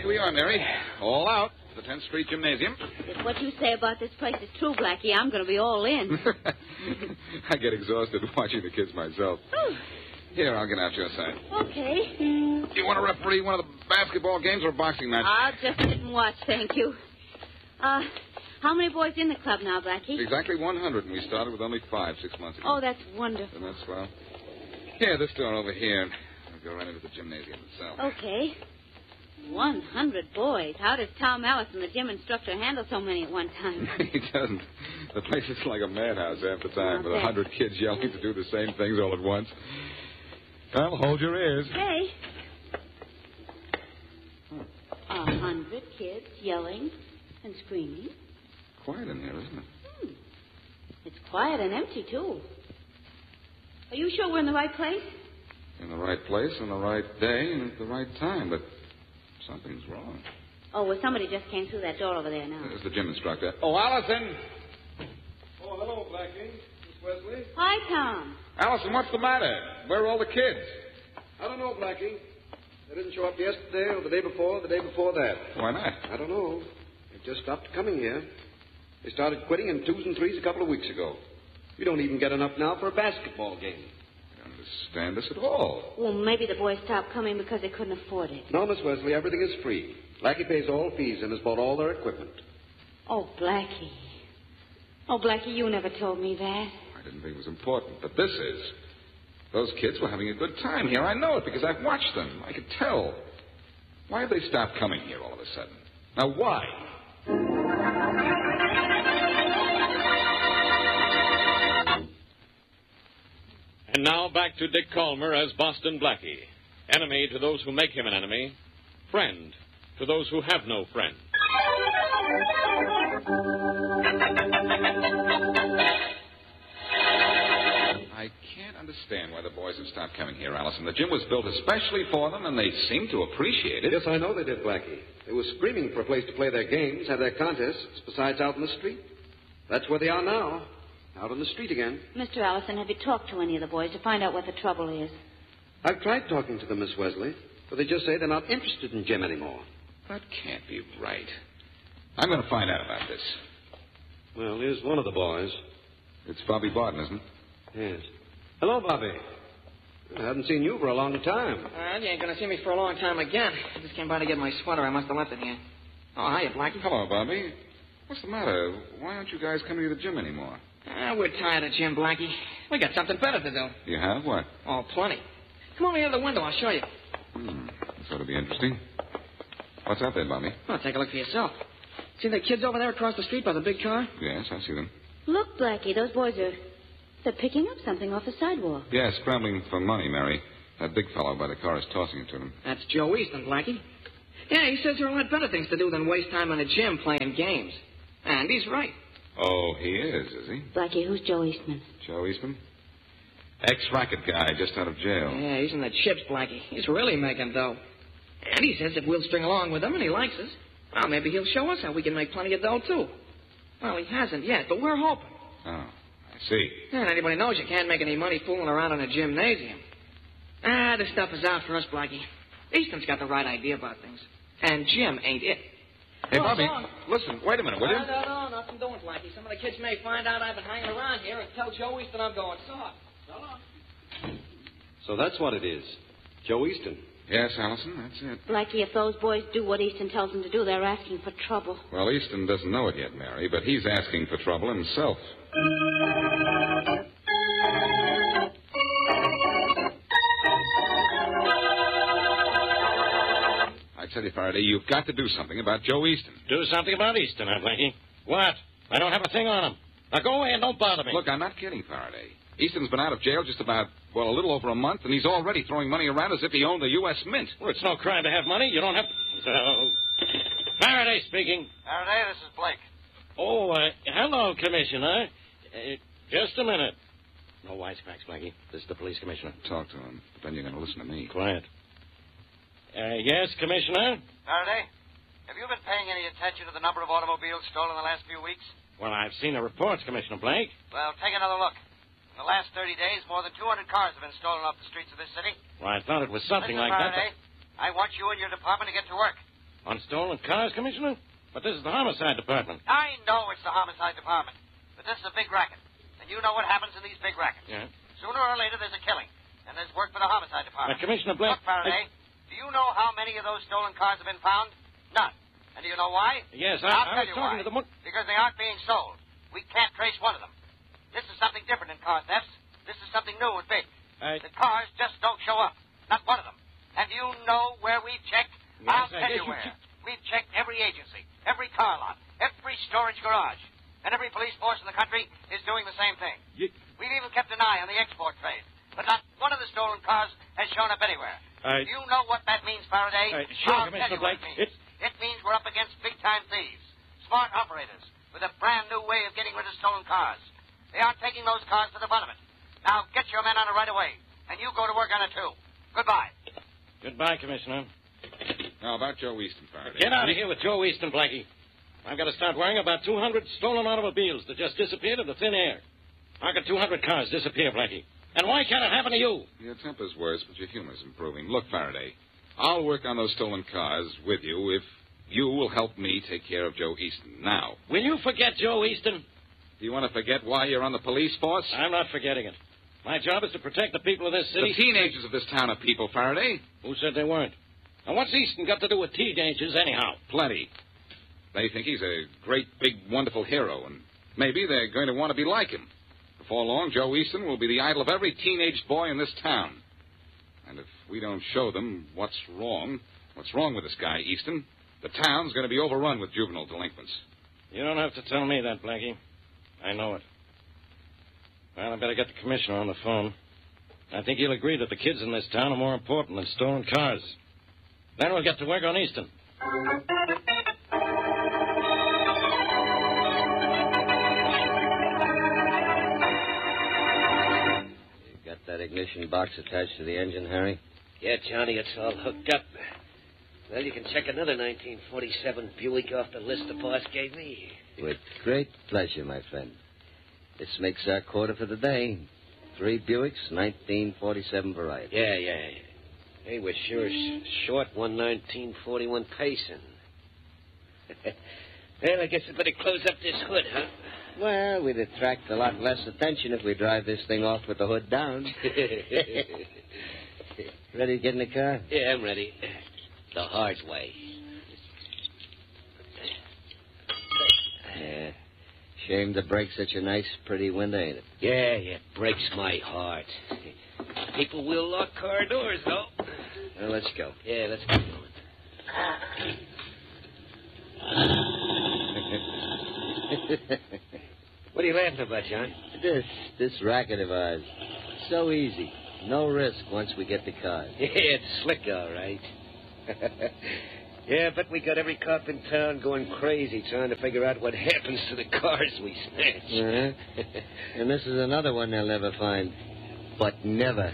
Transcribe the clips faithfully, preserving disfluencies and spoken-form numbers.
here we are, Mary. All out. The tenth Street Gymnasium. If what you say about this place is true, Blackie, I'm going to be all in. I get exhausted watching the kids myself. Oh. Here, I'll get out your side. Okay. Do you want to referee one of the basketball games or a boxing match? I'll just sit and watch, thank you. Uh, how many boys in the club now, Blackie? Exactly one hundred, and we started with only five six months ago. Oh, that's wonderful. Isn't that swell? Here, this door over here. I'll go right into the gymnasium itself. Okay. one hundred boys. How does Tom Allison, the gym instructor, handle so many at one time? He doesn't. The place is like a madhouse half the time, Okay. with a hundred kids yelling to do the same things all at once. Well, hold your ears. Okay. A hundred kids yelling and screaming. Quiet in here, isn't it? Hmm. It's quiet and empty, too. Are you sure we're in the right place? In the right place, on the right day, and at the right time, but something's wrong. Oh, well, somebody just came through that door over there now. There's the gym instructor. Oh, Allison! Oh, hello, Blackie. Miss Wesley. Hi, Tom. Allison, what's the matter? Where are all the kids? I don't know, Blackie. They didn't show up yesterday or the day before, or the day before that. Why not? I don't know. They just stopped coming here. They started quitting in twos and threes a couple of weeks ago. We don't even get enough now for a basketball game. I don't understand this at all. Well, maybe the boys stopped coming because they couldn't afford it. No, Miss Wesley, everything is free. Blackie pays all fees and has bought all their equipment. Oh, Blackie. Oh, Blackie, you never told me that. I didn't think it was important, but this is. Those kids were having a good time here. I know it because I've watched them. I could tell. Why have they stopped coming here all of a sudden? Now, why? And now back to Dick Calmer as Boston Blackie. Enemy to those who make him an enemy. Friend to those who have no friend. I can't understand why the boys have stopped coming here, Allison. The gym was built especially for them, and they seem to appreciate it. Yes, I know they did, Blackie. They were screaming for a place to play their games, have their contests, besides out in the street. That's where they are now, out on the street again. Mister Allison, have you talked to any of the boys to find out what the trouble is? I've tried talking to them, Miss Wesley, but they just say they're not interested in gym anymore. That can't be right. I'm going to find out about this. Well, here's one of the boys. It's Bobby Barton, isn't it? Yes. Hello, Bobby. I haven't seen you for a long time. Well, you ain't going to see me for a long time again. I just came by to get my sweater. I must have left it here. Oh, hiya, Blackie. Hello, Bobby. What's the matter? Why aren't you guys coming to the gym anymore? Ah, we're tired of Jim, Blackie. We got something better to do. You have? What? Oh, plenty. Come over here to the window. I'll show you. Hmm. This ought to be interesting. What's out there, Bobby? Oh, take a look for yourself. See the kids over there across the street by the big car? Yes, I see them. Look, Blackie, those boys are... They're picking up something off the sidewalk. Yeah, scrambling for money, Mary. That big fellow by the car is tossing it to them. That's Joe Easton, Blackie. Yeah, he says there are a lot better things to do than waste time in a gym playing games. And he's right. Oh, he is, is he? Blackie, who's Joe Eastman? Joe Eastman? Ex-racket guy, just out of jail. Yeah, he's in the chips, Blackie. He's really making dough. And he says if we'll string along with him and he likes us, well, maybe he'll show us how we can make plenty of dough, too. Well, he hasn't yet, but we're hoping. Oh, I see. And anybody knows you can't make any money fooling around in a gymnasium. Ah, this stuff is out for us, Blackie. Easton's got the right idea about things. And Jim ain't it. Hey, Oh, Bobby, so- listen, wait a minute, will you? No, no, no, nothing doing, Blackie. Some of the kids may find out I've been hanging around here and tell Joe Easton I'm going soft. So long. So that's what it is. Joe Easton. Yes, Allison, that's it. Blackie, if those boys do what Easton tells them to do, they're asking for trouble. Well, Easton doesn't know it yet, Mary, but he's asking for trouble himself. I tell you, Faraday, you've got to do something about Joe Easton. Do something about Easton, huh, Blackie? What? I don't have a thing on him. Now go away and don't bother me. Look, I'm not kidding, Faraday. Easton's been out of jail just about, well, a little over a month, and he's already throwing money around as if he owned the U S Mint. Well, it's no crime to have money. You don't have to... So... Faraday speaking. Faraday, this is Blake. Oh, uh, hello, Commissioner. Uh, just a minute. No wisecracks, Blackie. This is the police commissioner. Talk to him, but then you're going to listen to me. Quiet. Uh, yes, Commissioner? Faraday, have you been paying any attention to the number of automobiles stolen the last few weeks? Well, I've seen the reports, Commissioner Blake. Well, take another look. In the last thirty days, more than two hundred cars have been stolen off the streets of this city. Well, I thought it was something Listen, like Faraday, that. I want you and your department to get to work. On stolen cars, Commissioner? But this is the homicide department. I know it's the homicide department, but this is a big racket. And you know what happens in these big rackets. Yeah. Sooner or later, there's a killing, and there's work for the homicide Now, department. Commissioner Black... Look, Faraday, do you know how many of those stolen cars have been found? None. And do you know why? Yes, I, I'll I tell was you talking why. to the... Mo- Because they aren't being sold. We can't trace one of them. This is something different than car thefts. This is something new and big. I... The cars just don't show up. Not one of them. And do you know where we've checked? Yes, I'll I tell guess you you where. che- We've checked every agency, every car lot, every storage garage. And every police force in the country is doing the same thing. You... We've even kept an eye on the export trade. But not one of the stolen cars has shown up anywhere. I... Do you know what that means, Faraday? I... Sure, I'll Commissioner tell you what Blake. it means. It's... It means we're up against big-time thieves, smart operators, with a brand-new way of getting rid of stolen cars. They aren't taking those cars to the bottom of it. Now, get your men on it right away, and you go to work on it, too. Goodbye. Goodbye, Commissioner. Now, about Joe Easton, Faraday. Get out of here with Joe Easton, Blackie. I've got to start worrying about two hundred stolen automobiles that just disappeared into thin air. How could two hundred cars disappear, Blackie? And why can't it happen to you? Your temper's worse, but your humor's improving. Look, Faraday, I'll work on those stolen cars with you if you will help me take care of Joe Easton. Now, Will you forget Joe Easton? do you want to forget why you're on the police force? I'm not forgetting it. My job is to protect the people of this city. The teenagers of this town are people, Faraday. Who said they weren't? And what's Easton got to do with teenagers anyhow? Plenty. They think he's a great, big, wonderful hero, and maybe they're going to want to be like him. Before long, Joe Easton will be the idol of every teenage boy in this town. And if we don't show them what's wrong, what's wrong with this guy, Easton, the town's going to be overrun with juvenile delinquents. You don't have to tell me that, Blackie. I know it. Well, I better get the commissioner on the phone. I think he'll agree that the kids in this town are more important than stolen cars. Then we'll get to work on Easton. You got that ignition box attached to the engine, Harry? Yeah, Johnny, it's all hooked up. Well, you can check another nineteen forty-seven Buick off the list the boss gave me. With great pleasure, my friend. This makes our quota for the day. Three Buicks, nineteen forty-seven variety. Yeah, yeah, yeah. Hey, we're sure sh- short one nineteen forty-one Payson. Well, I guess I better close up this hood, huh? Well, we'd attract a lot less attention if we drive this thing off with the hood down. Ready to get in the car? Yeah, I'm ready. The hard way. Yeah. Shame to break such a nice, pretty window, ain't it? Yeah, yeah, breaks my heart. People will lock car doors, though. Well, let's go. Yeah, let's get going. What are you laughing about, John? This, this racket of ours. So easy. No risk once we get the car. Yeah, it's slick, all right. Yeah, but we got every cop in town going crazy trying to figure out what happens to the cars we snatch. Uh-huh. And this is another one they'll never find. But never.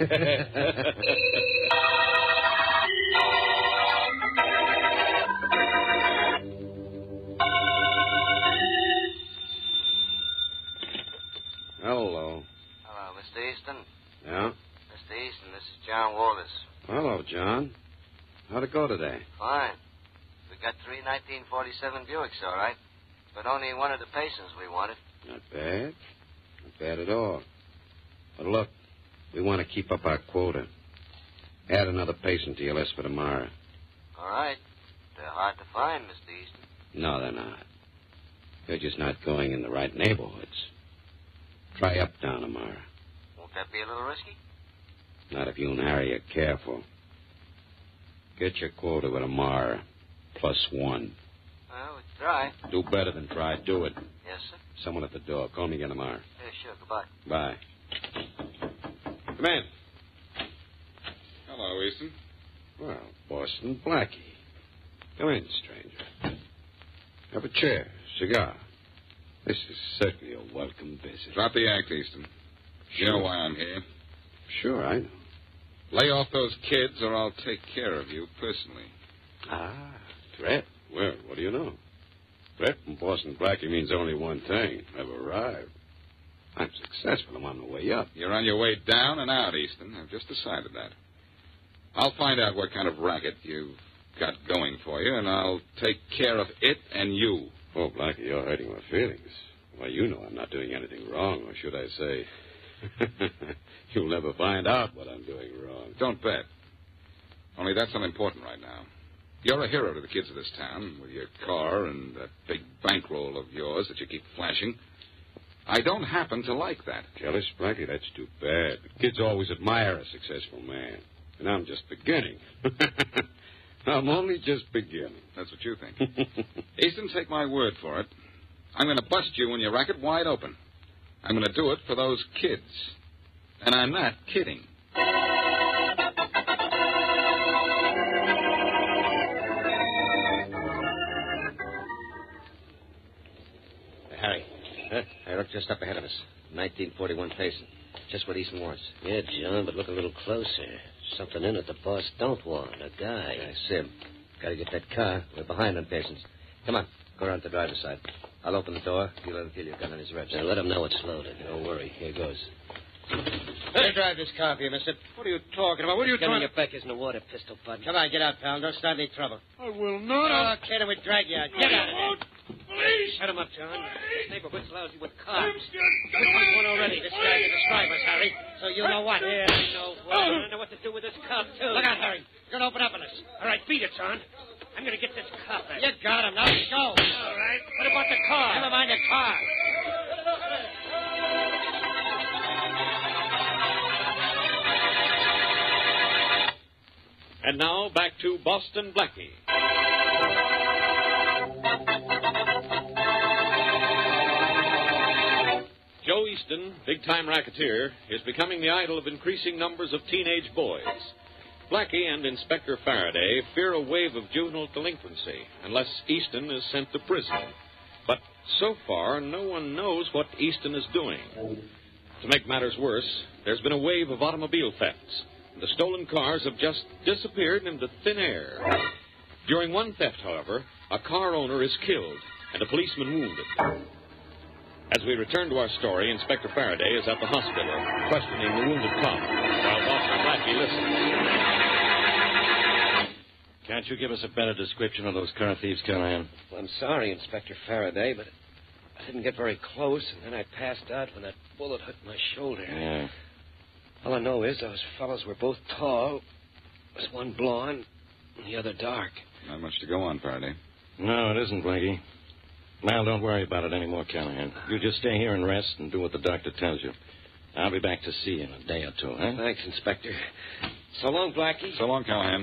Hello. Hello, Mister Easton. Yeah? Mister Easton, this is John Walters. Hello, John. How'd it go today? Fine. We got three nineteen forty-seven Buicks, all right. But only one of the Paysons we wanted. Not bad. Not bad at all. But look, we want to keep up our quota. Add another Payson to your list for tomorrow. All right. They're hard to find, Mister Easton. No, they're not. They're just not going in the right neighborhoods. Try Uptown tomorrow. Won't that be a little risky? Not if you and Harry are careful. Get your quota with Amara. Plus one. Well, we can try. Do better than try. Do it. Yes, sir. Someone at the door. Call me again tomorrow. Yeah, sure. Goodbye. Bye. Come in. Hello, Easton. Well, Boston Blackie. Come in, stranger. Have a chair. Cigar. This is certainly a welcome visit. Drop the act, Easton. You know why I'm here. Sure, I know. Lay off those kids, or I'll take care of you personally. Ah, threat. Well, what do you know? Threat from Boston Blackie means only one thing. I've arrived. I'm successful. I'm on the way up. You're on your way down and out, Easton. I've just decided that. I'll find out what kind of racket you've got going for you, and I'll take care of it and you. Oh, Blackie, you're hurting my feelings. Well, you know I'm not doing anything wrong, or should I say, you'll never find out what I'm doing wrong. Don't bet. Only that's unimportant right now. You're a hero to the kids of this town, with your car and that big bankroll of yours that you keep flashing. I don't happen to like that. Jealous, Blackie? That's too bad. The kids always admire a successful man. And I'm just beginning. I'm only just beginning. That's what you think. Easton, take my word for it. I'm going to bust you and your racket wide open. I'm going to do it for those kids. And I'm not kidding. Harry. Huh? Hey, look just up ahead of us. nineteen forty-one Payson. Just what Easton wants. Yeah, John, but look a little closer. Something in it the boss don't want. A guy. Yeah, Sim. Got to get that car. We're behind on Payson's. Come on. Go around to the driver's side. I'll open the door. You let him feel your gun on his ribs. Now, let him know it's loaded. Don't worry. Here goes. Hey, drive this car for you, mister. What are you talking about? What are you Get on trying your back isn't a water pistol, bud. Come on, get out, pal. Don't start any trouble. I will not. Oh, kid, we drag you out. Get out of there. Police! Shut him up, John. This neighborhood's lousy with cops. This one's one already. This guy's a describe us, Harry. So you know what? Yeah, I know. Well, I know what to do with this cop, too. Look out, Harry. You're going to open up on us. All right, beat it, John. I'm going to get this cop back. You got him. Now let's go. All right. What about the car? Never mind the car. And now back to Boston Blackie. Joe Easton, big-time racketeer, is becoming the idol of increasing numbers of teenage boys. Blackie and Inspector Faraday fear a wave of juvenile delinquency unless Easton is sent to prison. But so far, no one knows what Easton is doing. To make matters worse, there's been a wave of automobile thefts. The stolen cars have just disappeared into thin air. During one theft, however, a car owner is killed and a policeman wounded. As we return to our story, Inspector Faraday is at the hospital, questioning the wounded cop, while Boston Blackie listens. Can't you give us a better description of those car thieves, Callahan? Well, I'm sorry, Inspector Faraday, but I didn't get very close, and then I passed out when that bullet hit my shoulder. Yeah. All I know is those fellows were both tall. There was one blonde and the other dark. Not much to go on, Faraday. No, it isn't, Blackie. Now, don't worry about it anymore, Callahan. You just stay here and rest and do what the doctor tells you. I'll be back to see you in a day or two, huh? Thanks, Inspector. So long, Blackie. So long, Callahan.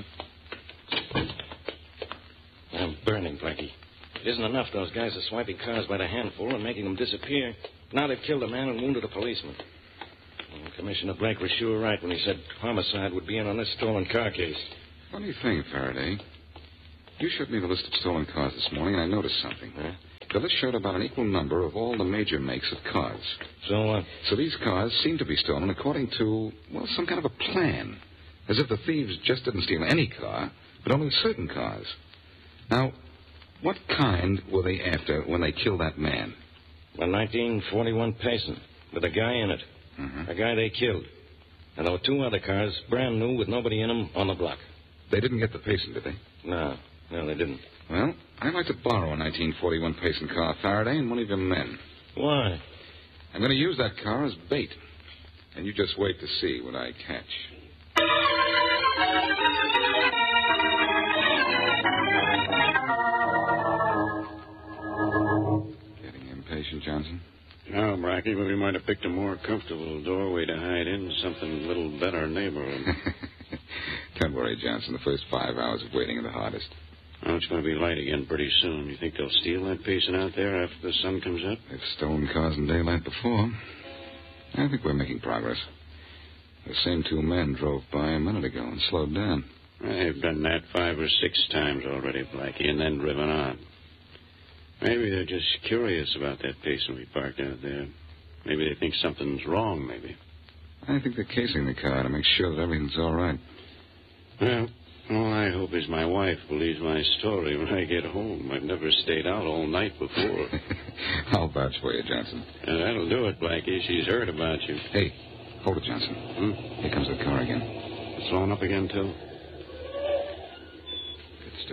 I'm burning, Blackie. It isn't enough those guys are swiping cars by the handful and making them disappear. Now they've killed a man and wounded a policeman. And Commissioner Blake was sure right when he said homicide would be in on this stolen car case. Funny thing, Faraday. You showed me the list of stolen cars this morning, and I noticed something. Huh? The list showed about an equal number of all the major makes of cars. So what? Uh... So these cars seem to be stolen according to, well, some kind of a plan. As if the thieves just didn't steal any car, but only certain cars. Now, what kind were they after when they killed that man? A nineteen forty-one Payson with a guy in it. Mm-hmm. A guy they killed. And there were two other cars, brand new, with nobody in them, on the block. They didn't get the Payson, did they? No. No, they didn't. Well, I'd like to borrow a nineteen forty-one Payson car, Faraday, and one of your men. Why? I'm going to use that car as bait. And you just wait to see what I catch. Getting impatient, Johnson? No, Blackie, but we might have picked a more comfortable doorway to hide in, something a little better neighborhood. Don't worry, Johnson. The first five hours of waiting are the hardest. Oh, it's going to be light again pretty soon. You think they'll steal that Payson out there after the sun comes up? They've stolen cars in daylight before. I think we're making progress. The same two men drove by a minute ago and slowed down. They've done that five or six times already, Blackie, and then driven on. Maybe they're just curious about that Payson we parked out there. Maybe they think something's wrong, maybe. I think they're casing the car to make sure that everything's all right. Well, all I hope is my wife believes my story when I get home. I've never stayed out all night before. I'll vouch for you, Johnson. And that'll do it, Blackie. She's heard about you. Hey, hold it, Johnson. Hmm? Here comes the car again. It's slowing up again, too? Good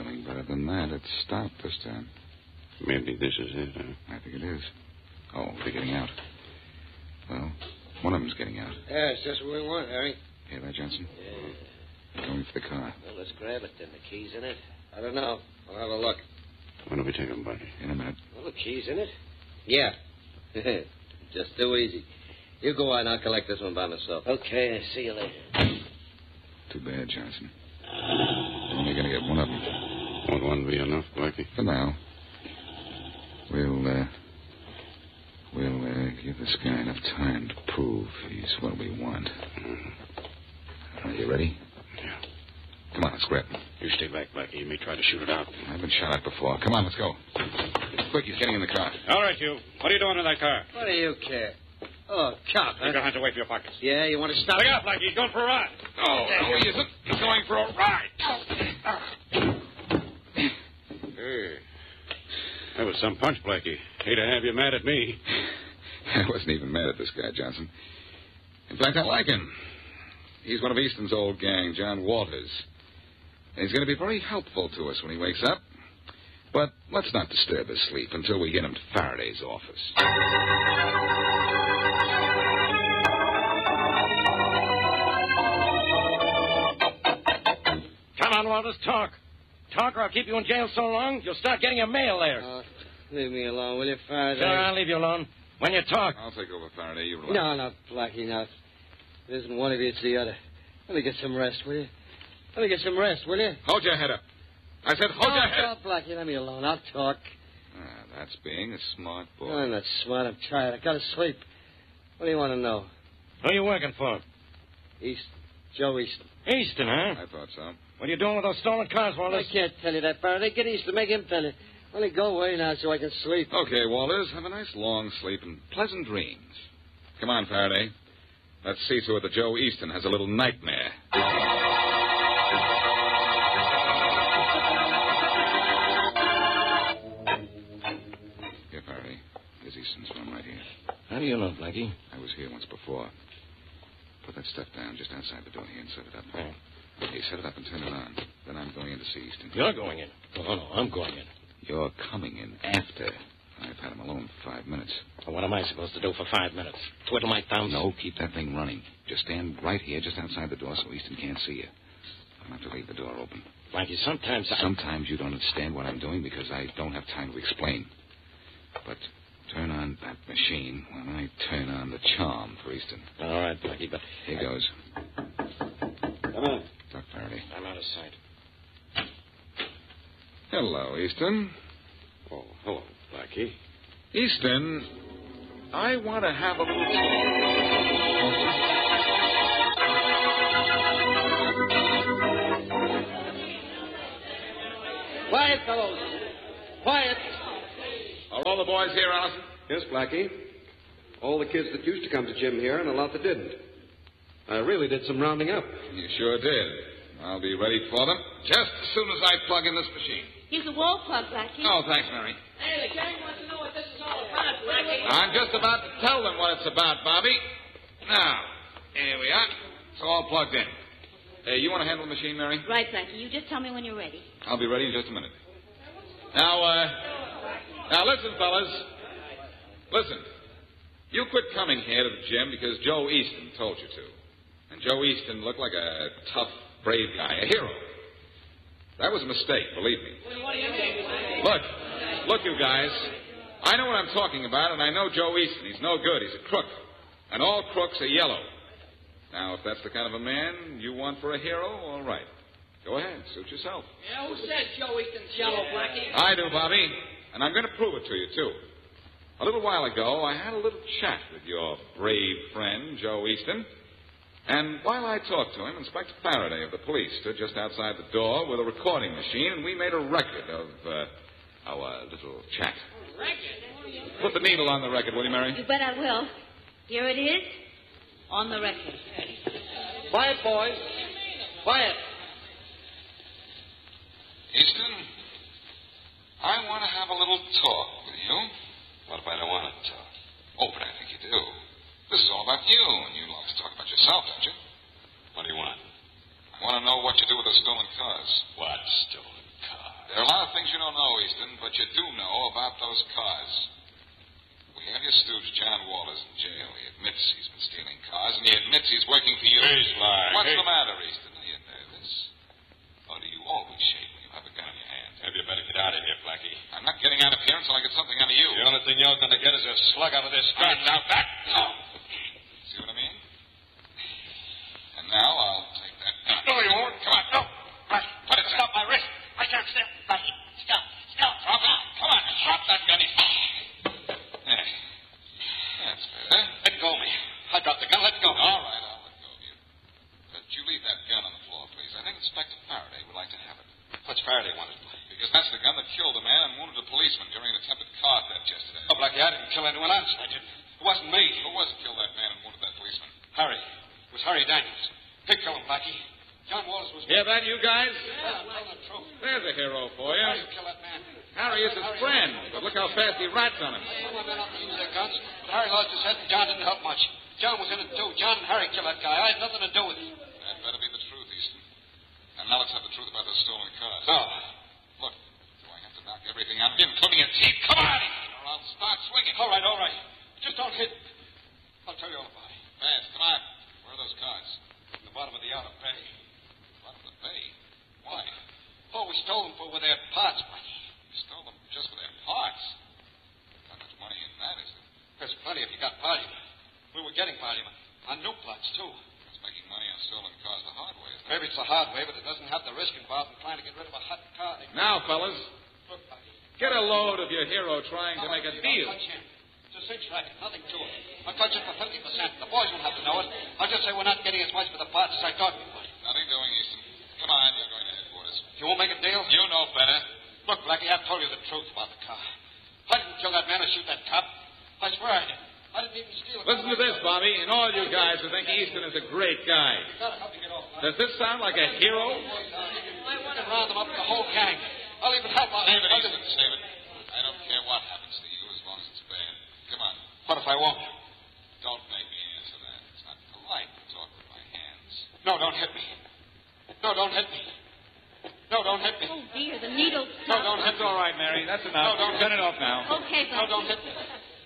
Better than that. It stopped this time. Maybe this is it, huh? I think it is. Oh, they're getting out. Well, one of them's getting out. Yeah, it's just what we want, Harry. Hear that, Johnson? Yeah. Going for the car. Well, let's grab it then. The key's in it. I don't know. I'll have a look. When do we take them, buddy? In a minute. Well, the key's in it. Yeah. Just too easy. You go on. I'll collect this one by myself. Okay, I see you later. Too bad, Johnson. We're only going to get one of them. Won't one be enough, Blackie? For now. We'll, uh... We'll, uh, give this guy enough time to prove he's what we want. Mm-hmm. Are you ready? Yeah. Come on, let's grab him. You stay back, Blackie. You may try to shoot it out. I've been shot at before. Come on, let's go. Quick, he's getting in the car. All right, you. What are you doing in that car? What do you care? Oh, cop, huh? Keep your hands away from your pockets. Yeah, you want to stop? Look out, Blackie. He's going for a ride. Oh, no, he isn't. He's going for a ride. Hey. That was some punch, Blackie. Hate to have you mad at me. I wasn't even mad at this guy, Johnson. In fact, I like him. He's one of Easton's old gang, John Walters. And he's going to be very helpful to us when he wakes up. But let's not disturb his sleep until we get him to Faraday's office. Come on, Walters, talk. Talk, or I'll keep you in jail so long, you'll start getting your mail there. Oh, leave me alone, will you, Faraday? Sure, I'll leave you alone. When you talk. I'll take over, Faraday. You relax. No, no, Blackie, no. It isn't one of you, it's the other. Let me get some rest, will you? Let me get some rest, will you? Hold your head up. I said hold no, your head no, up. Blackie, let me alone. I'll talk. Ah, that's being a smart boy. I'm not smart. I'm tired. I gotta sleep. What do you want to know? Who are you working for? East. Joe Easton. Easton, huh? I thought so. What are you doing with those stolen cars, Walters? I can't tell you that, Faraday. Get Easton. Make him tell you. Let me go away now so I can sleep. Okay, Walters. Have a nice long sleep and pleasant dreams. Come on, Faraday. Let's see to it that Joe Easton has a little nightmare. Here, Faraday. Here's Easton's room right here. How do you know, Blackie? I was here once before. Put that stuff down just outside the door here and set it up. Oh. Okay, set it up and turn it on. Then I'm going in to see Easton. You're going in. Oh, no, I'm going in. You're coming in after I've had him alone for five minutes. Well, what am I supposed to do for five minutes? Twiddle my thumbs? No, keep that thing running. Just stand right here, just outside the door, so Easton can't see you. I'll have to leave the door open. Blackie, sometimes I... Sometimes you don't understand what I'm doing because I don't have time to explain. But turn on that machine when I turn on the charm for Easton. All right, Blackie, but... Here I... goes. Come on. Doc Faraday. I'm out of sight. Hello, Easton. Oh, hello, Blackie. Easton, I want to have a little talk. Quiet, fellows. Quiet. Are all the boys here, Allison? Yes, Blackie. All the kids that used to come to gym here and a lot that didn't. I really did some rounding up. You sure did. I'll be ready for them just as soon as I plug in this machine. Here's a wall plug, Blackie. Oh, thanks, Mary. Hey, the gang wants to know what this is all about, Blackie. I'm just about to tell them what it's about, Bobby. Now, here we are. It's all plugged in. Hey, you want to handle the machine, Mary? Right, Blackie. You just tell me when you're ready. I'll be ready in just a minute. Now, uh, now listen, fellas. Listen. You quit coming here to the gym because Joe Easton told you to. And Joe Easton looked like a tough, brave guy, a hero. That was a mistake, believe me. Look, look, you guys. I know what I'm talking about, and I know Joe Easton. He's no good. He's a crook. And all crooks are yellow. Now, if that's the kind of a man you want for a hero, all right. Go ahead. Suit yourself. Yeah, who said Joe Easton's yellow, Blackie? I do, Bobby. And I'm going to prove it to you, too. A little while ago, I had a little chat with your brave friend, Joe Easton. And while I talked to him, Inspector Faraday of the police stood just outside the door with a recording machine, and we made a record of uh, our little chat. Record? Put the needle on the record, will you, Mary? You bet I will. Here it is, on the record. Quiet, boys. Quiet. Easton, I want to have a little talk with you. What if I don't want to talk? Oh, but I think you do. This is all about you, and you like to talk about yourself, don't you? What do you want? I want to know what you do with the stolen cars. What stolen car? They're what you do know about those cars. We have your stooge, John Walters, in jail. He admits he's been stealing cars, and he admits he's working for you. He's lying. What's Hey. the matter, Easton? Are you nervous? Or do you always shake when you have a gun in your hand? Have you better get out of here, Blackie. I'm not getting out of here until I get something out of you. The only thing you're going to get is a slug out of this gun. Now, back. See what I mean? And now I'll take that gun. No, you won't. Come on, no. Blackie, put it Stop down. my wrist. I can't step. Blackie, stop. Stop. Drop it. Come on, drop that gun. There. That's better. Let go of me. I dropped the gun. Let go. All right, I'll let go of you. But you leave that gun on the floor, please. I think Inspector Faraday would like to have it. What's Faraday wanted? Because that's the gun that killed a man and wounded a policeman during an attempted car theft yesterday. Oh, Blackie, I didn't kill anyone else. I didn't. It wasn't me. Who was it killed that man and wounded that policeman? Harry. It was Harry Daniels. He killed him, Blackie. John Walters was... Hear that, you guys? Yeah, tell the truth. There's a hero for you. How you kill that man? Harry is his friend, but look how fast he rats on him. Some of them not to use their guns, but Harry lost his head and John didn't help much. John was in it too. John and Harry killed that guy. I had nothing to do with it. That better be the truth, Easton. And now let's have the truth about those stolen cars. No. Look, do I have to knock everything out of you, including your teeth? Come on, Easton, or I'll start swinging. All right, all right. Just don't hit. I'll tell you all about it. Fast, come on. Where are those cars? At the bottom of the outer bay. Bottom of the bay. Why? Oh, we stole them for with their parts, Blackie. You stole them just for their parts. Not much money in that, is there? There's plenty if you got value. We were getting value on new plots, too. That's making money on stolen cars the hard way, isn't it? Maybe it's the hard way, but it doesn't have the risk involved in trying to get rid of a hot car. They... Now, fellas, Look, Blackie. get a load of your hero trying to make a deal. I'll touch him. It's a cinch racket, nothing to it. I'll touch it for fifty percent. The boys won't have to know it. I'll just say we're not getting as much for the parts as I thought we would. Nothing doing, Easton. Come on, you're going to headquarters. You won't make a deal? You know better. Look, Blackie, I've told you the truth about the car. I didn't kill that man or shoot that cop. I swear I didn't. I didn't even steal it. Listen to this, Bobby, and all you guys who think Easton is a great guy. You gotta help me get off. Does this sound like a hero? I want to round them up, the whole gang. I'll even help out. Save it, Easton, save it. I don't care what happens to you as long as it's bad. Come on. What if I won't? Don't make me answer that. It's not polite to talk with my hands. No, don't hit me. No, don't hit me. No, don't hit me. Oh, dear, the needle No, stopped. don't hit me. All right, Mary, that's enough. No, don't Turn it off now. Okay, No, Blackie. don't hit me.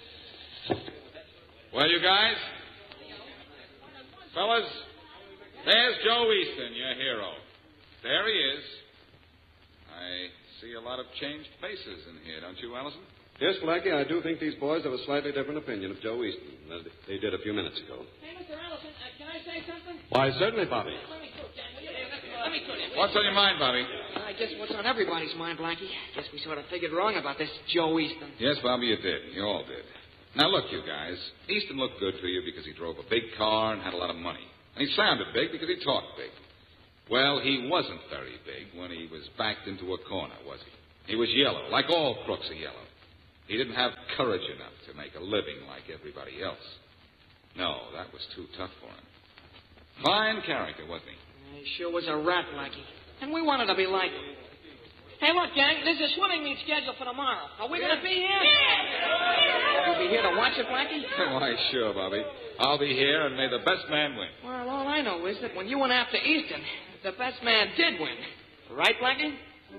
Well, you guys, fellas, there's Joe Easton, your hero. There he is. I see a lot of changed faces in here, don't you, Allison? Yes, Blackie, I do think these boys have a slightly different opinion of Joe Easton than they did a few minutes ago. Hey, Mister Allison, uh, can I say something? Why, certainly, Bobby. Let me through, Dan, will you? Let me through. What's on your mind, Bobby? I guess what's on everybody's mind, Blackie. Guess we sort of figured wrong about this Joe Easton. Yes, Bobby, you did. You all did. Now, look, you guys. Easton looked good for you because he drove a big car and had a lot of money. And he sounded big because he talked big. Well, he wasn't very big when he was backed into a corner, was he? He was yellow, like all crooks are yellow. He didn't have courage enough to make a living like everybody else. No, that was too tough for him. Fine character, wasn't he? He sure was a rat, Blackie. And we wanted to be like him. Hey, look, gang, there's a swimming meet scheduled for tomorrow. Are we going to be here? Yeah! You'll be here to watch it, Blackie? Why, sure, Bobby. I'll be here, and may the best man win. Well, all I know is that when you went after Easton, the best man did win. Right, Blackie?